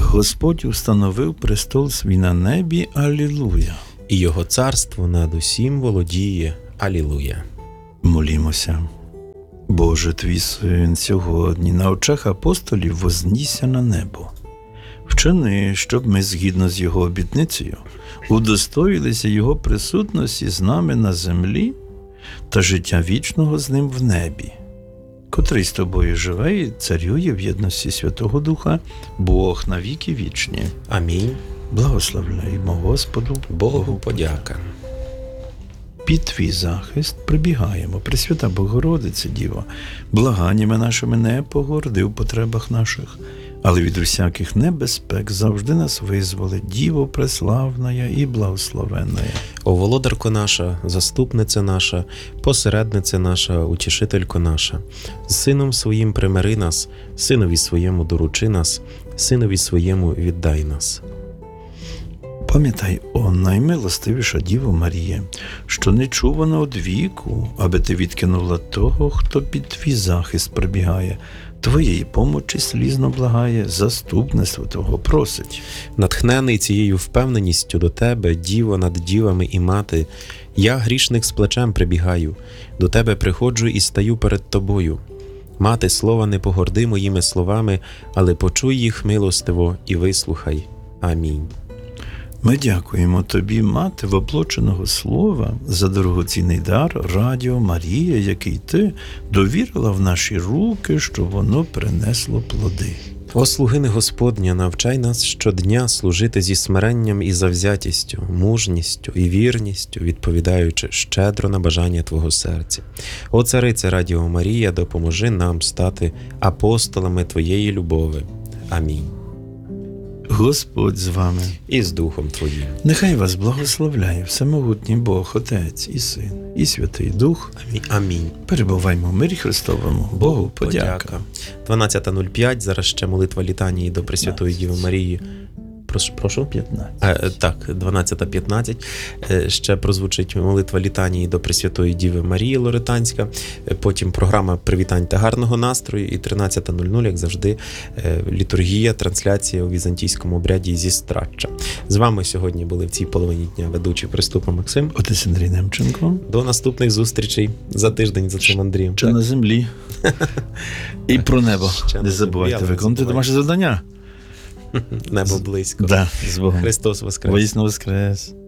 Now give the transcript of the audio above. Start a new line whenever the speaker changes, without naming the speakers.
Господь установив престол свій на небі, алілуя.
І його царство над усім володіє, алілуя.
Молімося. Боже, твій син сьогодні на очах апостолів вознісся на небо. Вчини, щоб ми, згідно з його обітницею, удостоїлися його присутності з нами на землі та життя вічного з ним в небі, котрий з тобою живе і царює в єдності Святого Духа, Бог на віки вічні.
Амінь.
Благословляємо Господу,
Богу подяка.
Під твій захист прибігаємо, Пресвята Богородице Діво, благаннями нашими не погорди в потребах наших, але від усяких небезпек завжди нас визволи, Діво преславна і благословенна.
О володарко наша, заступниця наша, посередниця наша, утішителько наша, з Сином своїм примири нас, Синові своєму доручи нас, Синові своєму віддай нас.
Пам'ятай, о наймилостивіша Діво Марія, що не чувана од віку, аби ти відкинула того, хто під твій захист прибігає, твоєї помочі слізно благає, заступництво того просить.
Натхнений цією впевненістю до тебе, Діво над дівами і мати, я, грішник, з плачем прибігаю, до тебе приходжу і стаю перед тобою. Мати, слова не погорди моїми словами, але почуй їх милостиво і вислухай. Амінь.
Ми дякуємо тобі, Мати воплоченого Слова, за дорогоцінний дар Радіо Марія, який ти довірила в наші руки, щоб воно принесло плоди.
О слугине Господня, навчай нас щодня служити зі смиренням і завзятістю, мужністю і вірністю, відповідаючи щедро на бажання Твого серця. О Царице Радіо Марія, допоможи нам стати апостолами Твоєї любови. Амінь.
Господь з вами.
І з Духом Твоїм.
Нехай вас благословляє всемогутній Бог, Отець і Син, і Святий Дух.
Амінь.
Перебуваємо в мирі Христовому. Богу подяка.
12:05, зараз ще молитва літанії до Пресвятої Діви Марії. Прошу?
15.
Так, 12:15. Ще прозвучить молитва літанії до Пресвятої Діви Марії Лоретанська. Потім програма привітань та гарного настрою. І 13:00, як завжди, літургія, трансляція у візантійському обряді зі страччя. З вами сьогодні були в цій половині дня ведучий Приступа Максим.
Отець Андрій Немченко.
До наступних зустрічей за тиждень за цим Андрієм.
Чи на землі. І про небо. Не забувайте виконувати домашнє завдання.
Небо близько.
Да, з Богом.
Христос воскрес.
Воістину воскрес.